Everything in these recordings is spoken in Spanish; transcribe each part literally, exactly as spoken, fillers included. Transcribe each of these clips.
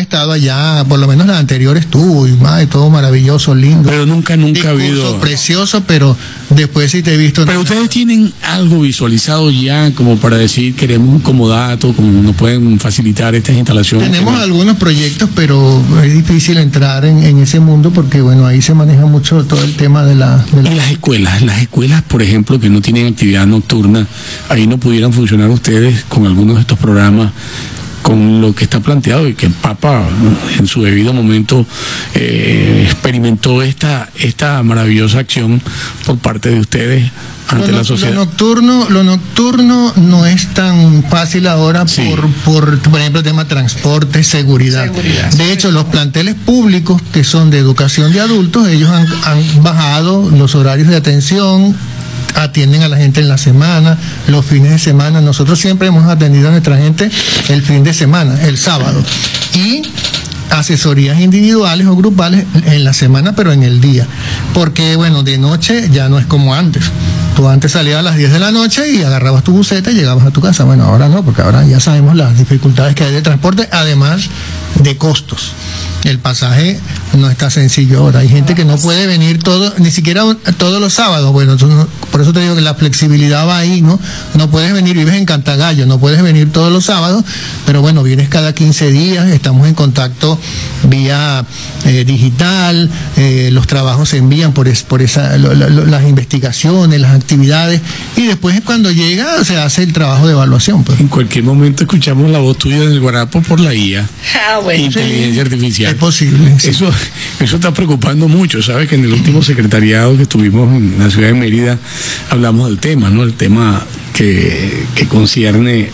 estado allá, por lo menos la anterior estuvo, y más, todo maravilloso, lindo. Pero nunca, nunca ha habido... precioso, pero después sí te he visto... Pero ustedes tienen algo visualizado ya como para decir, queremos un comodato, como nos pueden facilitar estas instalaciones. Tenemos algunos proyectos, pero es difícil entrar en, en ese mundo porque, bueno, ahí se maneja mucho todo el tema de la... De la... Y las escuelas, las escuelas, por ejemplo, que no tienen actividad nocturna, ahí no pudieran funcionar ustedes con algunos de estos programas, con lo que está planteado, y que el Papa en su debido momento eh, experimentó esta esta maravillosa acción por parte de ustedes ante lo, la sociedad. Lo nocturno, lo nocturno no es tan fácil ahora sí. por, por, por ejemplo, el tema transporte, seguridad. seguridad. De hecho, los planteles públicos que son de educación de adultos, ellos han, han bajado los horarios de atención, atienden a la gente en la semana, los fines de semana. Nosotros siempre hemos atendido a nuestra gente el fin de semana, el sábado. Y asesorías individuales o grupales en la semana, pero en el día. Porque, bueno, de noche ya no es como antes. Tú antes salías a las diez de la noche y agarrabas tu buseta y llegabas a tu casa. Bueno, ahora no, porque ahora ya sabemos las dificultades que hay de transporte, además de costos. El pasaje no está sencillo ahora. Hay gente que no puede venir todo, ni siquiera todos los sábados. Bueno, no, por eso te digo que la flexibilidad va ahí, ¿no? No puedes venir, vives en Cantagallo, no puedes venir todos los sábados, pero bueno, vienes cada quince días, estamos en contacto vía eh, digital, eh, los trabajos se envían por, es, por esa, lo, lo, las investigaciones, las actividades, y después cuando llega se hace el trabajo de evaluación. Pues. En cualquier momento escuchamos la voz tuya del Guarapo por la I A, ah, bueno. inteligencia sí, artificial. Es posible. Sí. Eso, eso está preocupando mucho, ¿sabes? Que en el último secretariado que tuvimos en la ciudad de Mérida hablamos del tema, ¿no? El tema que, que concierne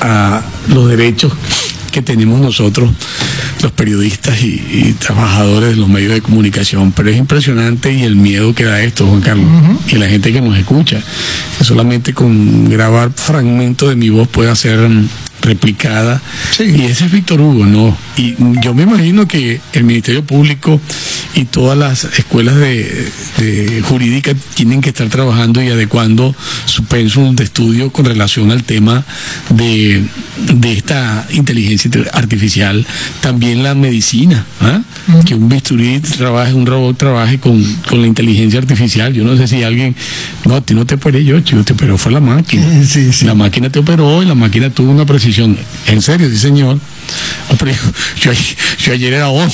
a los derechos que tenemos nosotros, los periodistas y, y trabajadores de los medios de comunicación. Pero es impresionante y el miedo que da esto, Juan Carlos, uh-huh. y la gente que nos escucha, que solamente con grabar fragmentos de mi voz puede ser replicada. Sí. Y ese es Víctor Hugo, ¿no? Y yo me imagino que el Ministerio Público y todas las escuelas de, de jurídicas tienen que estar trabajando y adecuando su pensum de estudio con relación al tema de, de esta inteligencia artificial. También la medicina, ¿eh? Uh-huh. Que un bisturí trabaje, un robot trabaje con, con la inteligencia artificial. Yo no sé si alguien, no, a ti no te operé yo, chico, te operó fue la máquina. Sí, sí. La máquina te operó y la máquina tuvo una precisión. En serio, sí, señor. Oh, pero yo, yo ayer era hombre.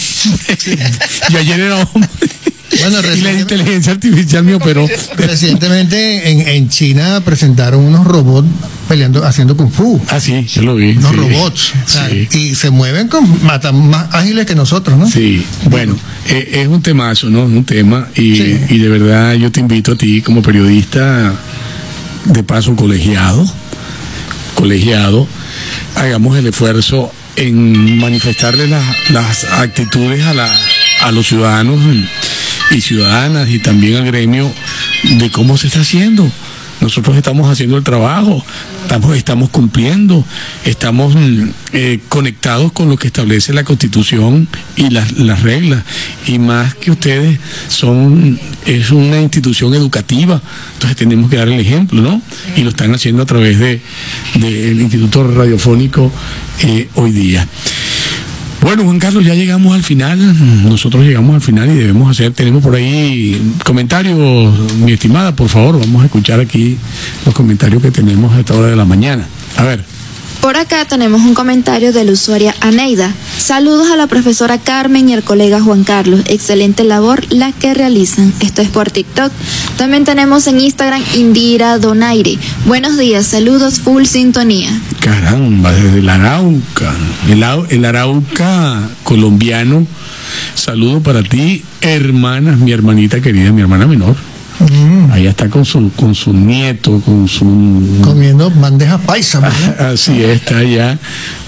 Yo ayer era hombre. Bueno, y la inteligencia artificial me operó. Recientemente en, en China presentaron unos robots peleando, haciendo kung fu. Ah, sí, yo lo vi. Unos sí, robots. O sea, sí. Y se mueven con mata, más ágiles que nosotros, ¿no? Sí, bueno, eh, es un temazo, ¿no? Un tema. Y, sí. y de verdad yo te invito a ti como periodista, de paso colegiado, colegiado, hagamos el esfuerzo en manifestarle la, las actitudes a, la, a los ciudadanos y ciudadanas y también al gremio de cómo se está haciendo. Nosotros estamos haciendo el trabajo, estamos, estamos cumpliendo, estamos eh, conectados con lo que establece la Constitución y las, las reglas. Y más que ustedes son, es una institución educativa, entonces tenemos que dar el ejemplo, ¿no? Y lo están haciendo a través de del Instituto Radiofónico eh, hoy día. Bueno, Juan Carlos, ya llegamos al final, nosotros llegamos al final y debemos hacer, tenemos por ahí comentarios, mi estimada, por favor, vamos a escuchar aquí los comentarios que tenemos a esta hora de la mañana. A ver. Por acá tenemos un comentario de la usuaria Aneida. Saludos a la profesora Carmen y al colega Juan Carlos. Excelente labor la que realizan. Esto es por TikTok. También tenemos en Instagram Indira Donaire. Buenos días, saludos, full sintonía. Caramba, desde el Arauca. El, el Arauca colombiano. Saludo para ti, hermana, mi hermanita querida, mi hermana menor. Mm. Allá está con su con su nieto, con su comiendo bandeja paisa, ¿verdad? Así es, está allá.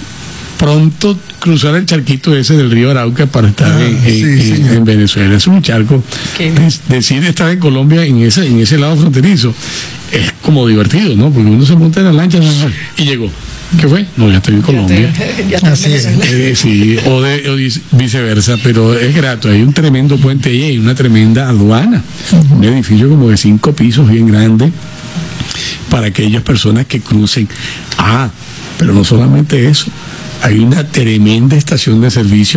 Pronto cruzar el charquito ese del río Arauca para estar ah, en, sí, en, sí. en Venezuela. Es un charco. Es, decir estar en Colombia en ese en ese lado fronterizo es como divertido, ¿no? Porque uno se monta en la lancha y llegó. ¿Qué fue? No, ya estoy en Colombia. Ya te, ya Así es. Eh, sí, o, de, o viceversa, pero es grato. Hay un tremendo puente ahí, hay una tremenda aduana. Uh-huh. Un edificio como de cinco pisos, bien grande, para aquellas personas que crucen. Ah, pero no solamente eso, hay una tremenda estación de servicio